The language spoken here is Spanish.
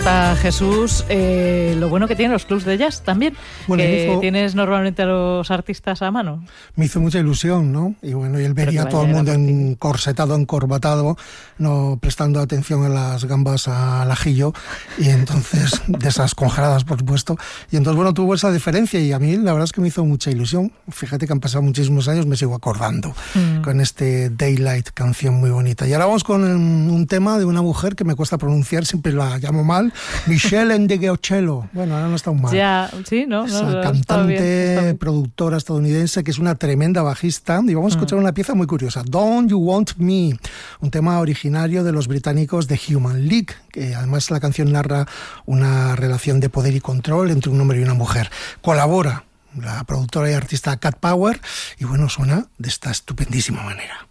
Jesús, lo bueno que tienen los clubs de jazz también, bueno, que tienes normalmente a los artistas a mano. Me hizo mucha ilusión, ¿no? Y bueno, y él vería a todo el mundo encorsetado, encorbatado, no prestando atención a las gambas al ajillo, y entonces, de esas congeladas, por supuesto, y entonces, bueno, tuvo esa diferencia, y a mí la verdad es que me hizo mucha ilusión. Fíjate que han pasado muchísimos años, me sigo acordando con este Daylight, canción muy bonita. Y ahora vamos con un tema de una mujer que me cuesta pronunciar, siempre la llamo mal, Michelle Ndegeocello. Bueno, ahora no está mal. Ya, sí, ¿no? Esa cantante, productora estadounidense que es una tremenda bajista. Y vamos a escuchar una pieza muy curiosa, Don't You Want Me, un tema originario de los británicos de Human League, que además la canción narra una relación de poder y control entre un hombre y una mujer. Colabora la productora y artista Cat Power y bueno, suena de esta estupendísima manera.